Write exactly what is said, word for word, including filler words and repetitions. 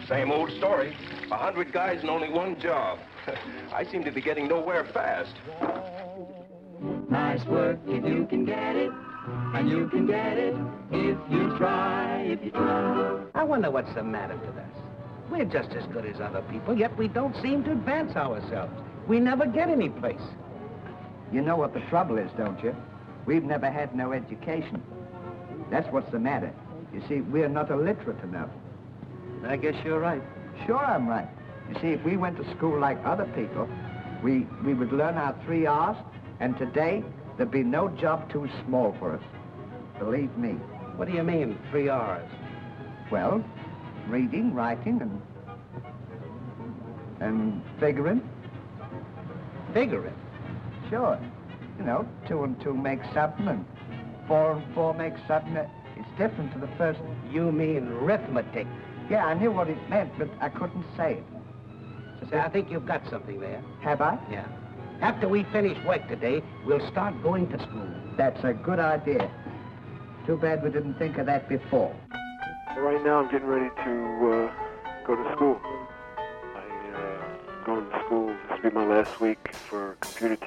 Same old story. A hundred guys and only one job. I seem to be getting nowhere fast. Nice work if you can get it, and you can get it if you try, if you try. I wonder what's the matter with us. We're just as good as other people, yet we don't seem to advance ourselves. We never get any place. You know what the trouble is, don't you? We've never had no education. That's what's the matter. You see, we're not illiterate enough. I guess you're right. Sure I'm right. You see, if we went to school like other people, we, we would learn our three R's, and today, there'd be no job too small for us. Believe me. What do you mean, three R's? Well, reading, writing, and... and figuring. Figuring? Sure. You know, two and two make something, and four and four make something. It's different to the first. You mean arithmetic? Yeah, I knew what it meant, but I couldn't say it. So, say, I think you've got something there. Have I? Yeah. After we finish work today, we'll start going to school. That's a good idea. Too bad we didn't think of that before. Right now, I'm getting ready to uh, go to school. I uh, going to school. This will be my last week for computer